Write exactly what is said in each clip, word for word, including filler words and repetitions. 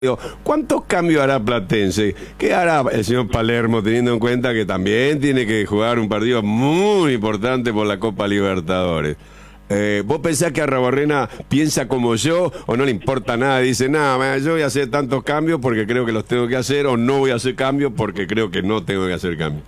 Digo, ¿cuántos cambios hará Platense? ¿Qué hará el señor Palermo, teniendo en cuenta que también tiene que jugar un partido muy importante por la Copa Libertadores? Eh, ¿Vos pensás que Arrobarrena piensa como yo o no le importa nada? Dice, nada, yo voy a hacer tantos cambios porque creo que los tengo que hacer, o no voy a hacer cambios porque creo que no tengo que hacer cambios.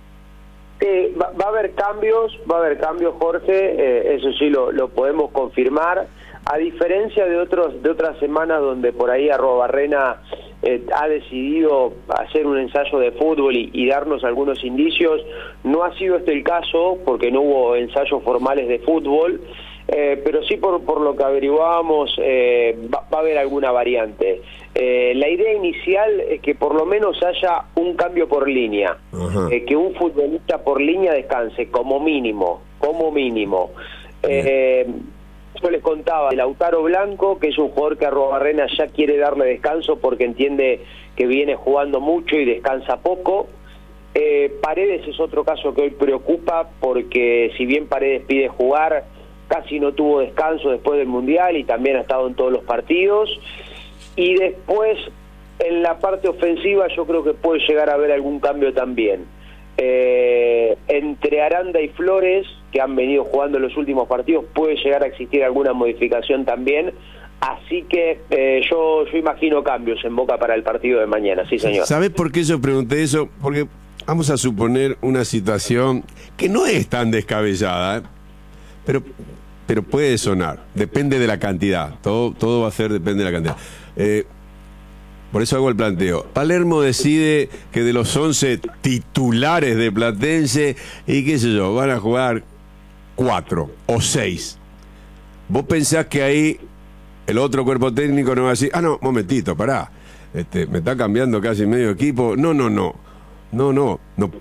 Sí, va, va a haber cambios, va a haber cambios, Jorge, eh, eso sí lo, lo podemos confirmar. A diferencia de otros de otras semanas donde por ahí Arrobarrena eh, ha decidido hacer un ensayo de fútbol y, y darnos algunos indicios, no ha sido este el caso porque no hubo ensayos formales de fútbol, eh, pero sí por, por lo que averiguábamos eh, va, va a haber alguna variante. Eh, la idea inicial es que por lo menos haya un cambio por línea, eh, que un futbolista por línea descanse como mínimo, como mínimo. Eh, Yo les contaba de Lautaro Blanco, que es un jugador que Arrobarrena ya quiere darle descanso porque entiende que viene jugando mucho y descansa poco. Eh, Paredes es otro caso que hoy preocupa porque si bien Paredes pide jugar, casi no tuvo descanso después del Mundial y también ha estado en todos los partidos. Y después, en la parte ofensiva, yo creo que puede llegar a haber algún cambio también. Eh, entre Aranda y Flores, que han venido jugando en los últimos partidos, puede llegar a existir alguna modificación también, así que eh, yo, yo imagino cambios en Boca para el partido de mañana, sí señor. ¿Sabés por qué yo pregunté eso? Porque vamos a suponer una situación que no es tan descabellada, ¿eh? pero, pero puede sonar, depende de la cantidad, todo, todo va a ser depende de la cantidad. Eh, Por eso hago el planteo. Palermo decide que de los once titulares de Platense, y qué sé yo, van a jugar cuatro o seis. ¿Vos pensás que ahí el otro cuerpo técnico no va a decir, ah, no, momentito, pará, este, me está cambiando casi medio equipo? No, no, no, no, no, no,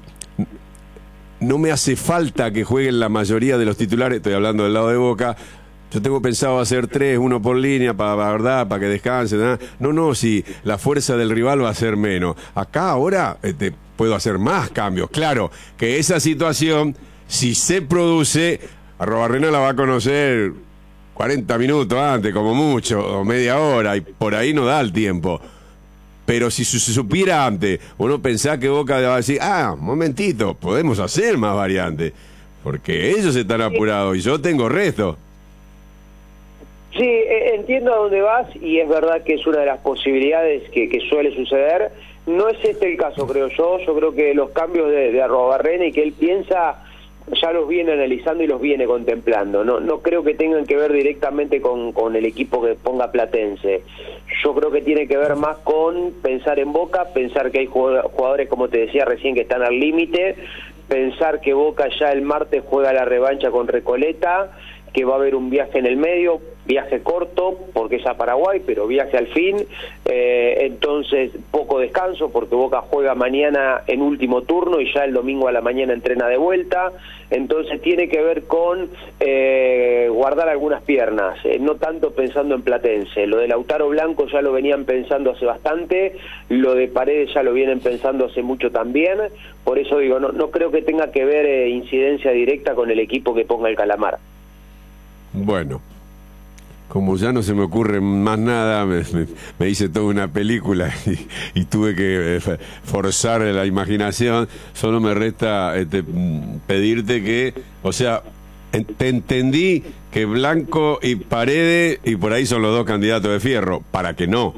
no me hace falta que jueguen la mayoría de los titulares, estoy hablando del lado de Boca. Yo tengo pensado hacer tres, uno por línea, para la verdad, para que descansen. ¿eh? No, no, si la fuerza del rival va a ser menos. Acá ahora este, puedo hacer más cambios. Claro, que esa situación, si se produce, Arrobarrena la va a conocer cuarenta minutos antes, como mucho, o media hora, y por ahí no da el tiempo. Pero si se supiera antes, uno pensá que Boca va a decir, ah, momentito, podemos hacer más variantes. Porque ellos están apurados y yo tengo resto. Sí, entiendo a dónde vas y es verdad que es una de las posibilidades que, que suele suceder. No es este el caso, creo yo. Yo creo que los cambios de, de Arrobarrena y que él piensa ya los viene analizando y los viene contemplando. No, no creo que tengan que ver directamente con, con el equipo que ponga Platense. Yo creo que tiene que ver más con pensar en Boca, pensar que hay jugadores, como te decía recién, que están al límite, pensar que Boca ya el martes juega la revancha con Recoleta, que va a haber un viaje en el medio, viaje corto porque es a Paraguay, pero viaje al fin, eh, entonces poco descanso porque Boca juega mañana en último turno y ya el domingo a la mañana entrena de vuelta, entonces tiene que ver con eh, guardar algunas piernas, eh, no tanto pensando en Platense. Lo de Lautaro Blanco ya lo venían pensando hace bastante, lo de Paredes ya lo vienen pensando hace mucho también, por eso digo, no, no creo que tenga que ver eh, incidencia directa con el equipo que ponga el Calamar. Bueno, como ya no se me ocurre más nada, me, me, me hice toda una película y, y tuve que eh, forzar la imaginación. Solo me resta este, pedirte que, o sea, en, te entendí que Blanco y Paredes, y por ahí son los dos candidatos de fierro, para que no.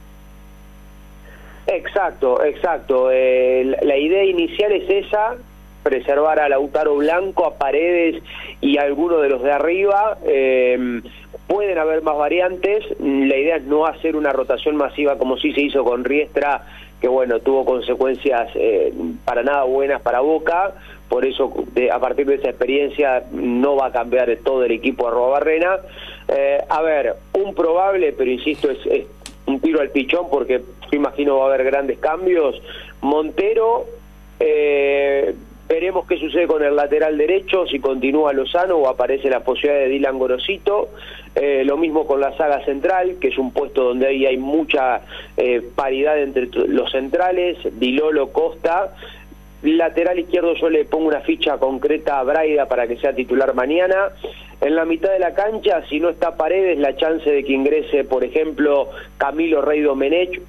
Exacto, exacto. Eh, la, la idea inicial es esa, preservar a Lautaro Blanco, a Paredes y a alguno de los de arriba. Eh, pueden haber más variantes, la idea es no hacer una rotación masiva como sí se hizo con Riestra, que bueno, tuvo consecuencias eh, para nada buenas para Boca, por eso de, a partir de esa experiencia no va a cambiar todo el equipo de Arrobarrena. Eh, a ver, un probable, pero insisto, es, es un tiro al pichón porque yo imagino va a haber grandes cambios. Montero, eh, veremos qué sucede con el lateral derecho, si continúa Lozano o aparece la posibilidad de Dylan Gorosito. Eh, lo mismo con la saga central, que es un puesto donde ahí hay mucha eh, paridad entre los centrales, Dilolo, Costa. Lateral izquierdo yo le pongo una ficha concreta a Braida para que sea titular mañana. En la mitad de la cancha, si no está Paredes, la chance de que ingrese, por ejemplo, Camilo Rey Domenech